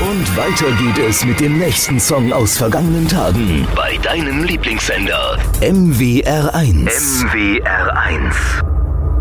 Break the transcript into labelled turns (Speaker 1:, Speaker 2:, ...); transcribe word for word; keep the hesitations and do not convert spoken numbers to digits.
Speaker 1: Und weiter geht es mit dem nächsten Song aus vergangenen Tagen. Bei deinem Lieblingssender M W R eins. M W R eins.